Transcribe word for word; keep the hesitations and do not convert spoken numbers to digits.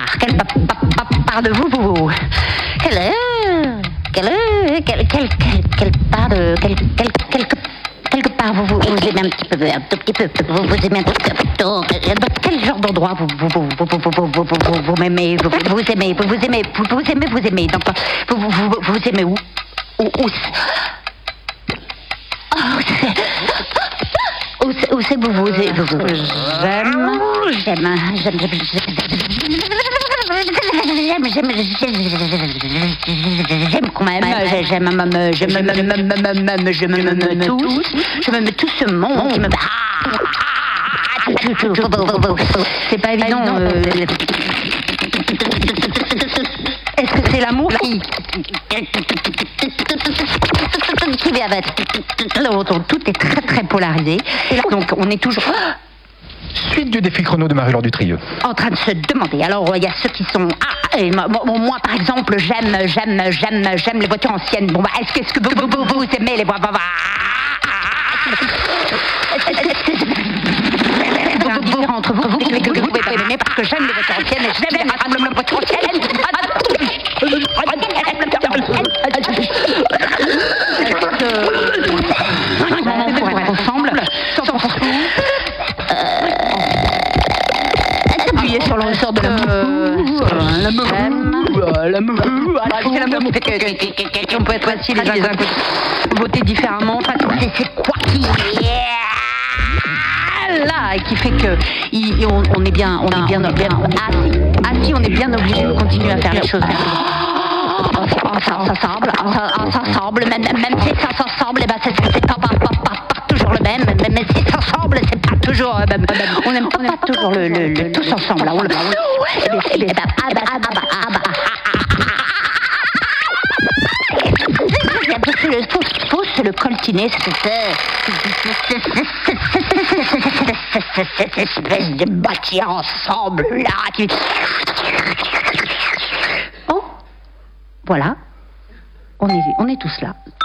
Quelle part de vous, vous, vous Quelle Quelle Quelle Quelle Quelle part de Quelle Quelle Quelque quelque part vous vous vous aimez un petit peu un tout petit peu vous vous aimez un petit peu dans quel genre d'endroit vous vous vous vous vous vous vous vous vous m'aimez vous vous aimez vous vous aimez vous vous aimez vous aimez donc vous vous vous vous aimez où où où où c'est où c'est vous vous j'aime j'aime j'aime J'aime, j'aime, j'aime quand même, j'aime, j'aime, j'aime, je m'aime tous, je m'aime tout ce monde qui me bat. C'est pas évident. Est-ce que c'est l'amour qui qui vient avec? Tout est très très polarisé. Donc on est toujours. Suite du défi chrono de Marie-Laure Dutrieux. En train de se demander. Alors, il y a ceux qui sont... Ah, et moi, moi, par exemple, j'aime, j'aime, j'aime, j'aime les voitures anciennes. Bon, bah, est-ce que, est-ce que vous, vous, vous, vous aimez les voitures... Vous différent entre vous, vous, que vous pouvez pas aimer parce que j'aime les voitures anciennes et j'aime les voitures anciennes. Ensemble, sans appuyer sur le ressort de l'amour. L'amour. L'amour. C'est l'amour qu'on peut être assis les uns à côté. Voter différemment. Enfin, c'est quoi qui là et qui fait que il, on, on est bien, on est bien, bien assis. Assis, on est bien obligé de continuer à faire les choses. Ça s'ensemble, ça s'ensemble, même même si ça s'ensemble, et ben c'est c'est pas pas pas toujours le même, mais si ça ensemble, c'est pas toujours euh, même, on n'aime pas, pas toujours le, le, le tous ensemble là. On le faut se le coltiner, cette espèce de bâtir ensemble là. Oh, voilà, on est on est tous là.